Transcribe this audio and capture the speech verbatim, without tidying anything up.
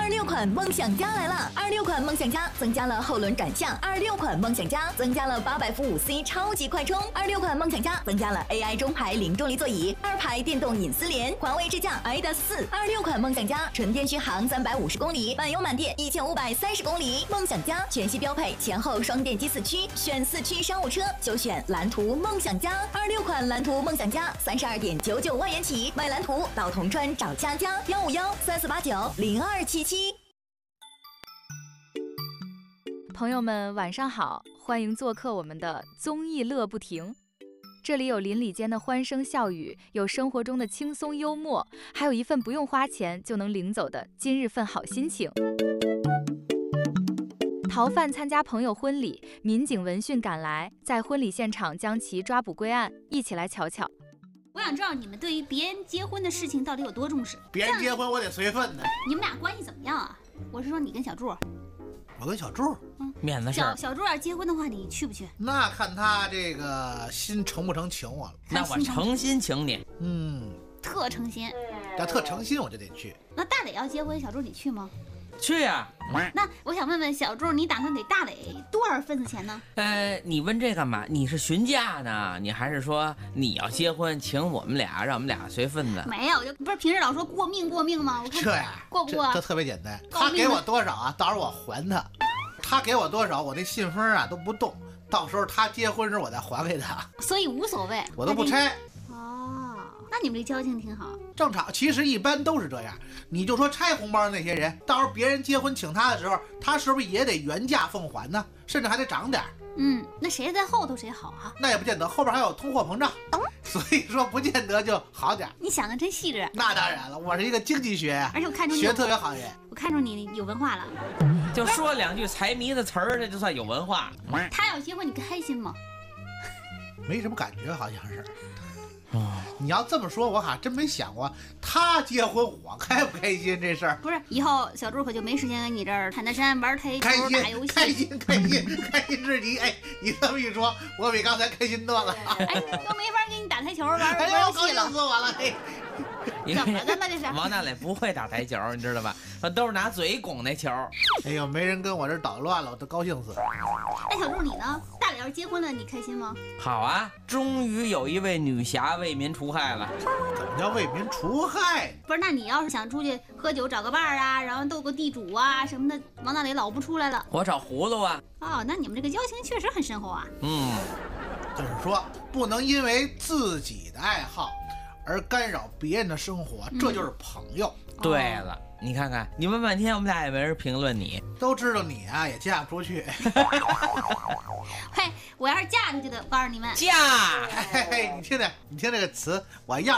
二六款梦想家来了！二六款梦想家增加了后轮转向，二六款梦想家增加了八百伏五 C 超级快充，二六款梦想家增加了 A I 中排零重力座椅，二排电动隐私联，华为智驾 I D A S 四。二六款梦想家纯电续航三百五十公里，满油满电一千五百三十公里。梦想家全系标配前后双电机四驱，选四驱商务车就选蓝图梦想家。二六款蓝图梦想家三十二点九九万元起，买蓝图到铜川找佳佳，幺五幺三四八九零二七七。 朋友们晚上好，欢迎做客我们的综艺乐不停。这里有邻里间的欢声笑语，有生活中的轻松幽默，还有一份不用花钱就能领走的今日份好心情。逃犯参加朋友婚礼，民警闻讯赶来，在婚礼现场将其抓捕归案，一起来瞧瞧。 我想知道你们对于别人结婚的事情到底有多重视？ 别人结婚我得随份的。 你们俩关系怎么样啊？我是说你跟小柱。 我跟小柱， 嗯， 面子事小小柱要结婚的话，你去不去？ 那看他这个心成不成请我了。 那我诚心请你， 嗯， 特诚心。 要特诚心我就得去。 那大磊要结婚，小柱你去吗？ 去呀、 啊。那我想问问小柱，你打算给大磊多少份子钱呢？ 呃，你问这干嘛？你是询价呢？你还是说你要结婚请我们俩，让我们俩随份子？ 没有，就不是平时老说过命过命吗？我看这呀， 过不过？ 这特别简单，他给我多少啊？到时候我还他。他给我多少，我那信封啊都不动，到时候他结婚时我再还给他， 所以无所谓， 我都不拆。 哦，那你们这交情挺好。 正常，其实一般都是这样。你就说拆红包的那些人，到时候别人结婚请他的时候，他是不是也得原价奉还呢？甚至还得涨点。 嗯，那谁在后头谁好啊？ 那也不见得，后边还有通货膨胀，所以说不见得就好点。 你想的真细致。 那当然了，我是一个经济学呀， 而且我看出你学特别好人。 我看出你有文化了。 就说两句财迷的词儿，这就算有文化。 他要结婚，你开心吗？ 没什么感觉，好像是。你要这么说，我好像真没想过他结婚我开不开心这事儿。 不是，以后小柱可就没时间跟你这儿谈谈山、玩台球、打游戏。 开心，开心，开心，开心至极！哎，你这么一说，我比刚才开心多了。 哎，都没法跟你打台球、玩玩游戏了。 高兴死我了！嘿。 怎么的呢？这是王大磊不会打台球，你知道吧？都是拿嘴拱那球。 哎呦，没人跟我这捣乱了，我都高兴死了。 哎，小柱你呢？大磊要是结婚了，你开心吗？ 好啊，终于有一位女侠为民除害了。 怎么叫为民除害？ 不是，那你要是想出去喝酒找个伴儿啊，然后斗个地主啊什么的，王大磊老不出来了。 我找葫芦啊。 哦，那你们这个交情确实很深厚啊。 嗯， 就是说不能因为自己的爱好而干扰别人的生活， 嗯、 这就是朋友。 对了，你看看，你问半天，我们俩也没人评论你， 都知道你啊也嫁不出去。 嘿，我要是嫁出去的，我告诉你们， 嫁。 嘿嘿，你听听，你听这个词，我要